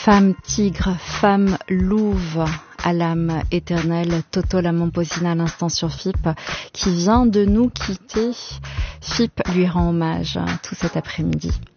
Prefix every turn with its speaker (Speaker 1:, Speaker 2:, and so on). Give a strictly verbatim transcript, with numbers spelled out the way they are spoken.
Speaker 1: Femme tigre, femme louve à l'âme éternelle, Toto la Momposina à l'instant sur F I P, qui vient de nous quitter. F I P lui rend hommage tout cet après-midi.